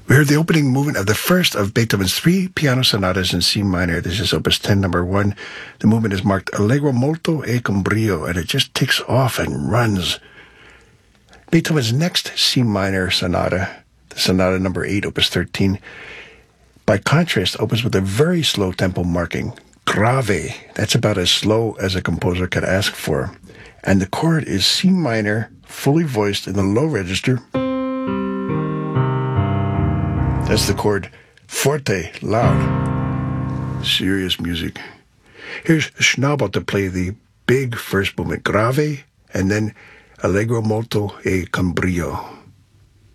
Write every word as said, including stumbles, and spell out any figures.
We heard the opening movement of the first of Beethoven's three piano sonatas in C minor. This is Opus ten, number one. The movement is marked Allegro molto e con brio, and it just takes off and runs. Beethoven's next C minor sonata, the sonata number eight, Opus thirteen, by contrast, opens with a very slow tempo marking, grave. That's about as slow as a composer could ask for. And the chord is C minor, fully voiced in the low register. That's the chord forte, loud. Serious music. Here's Schnabel to play the big first movement, grave, and then Allegro molto e con brio.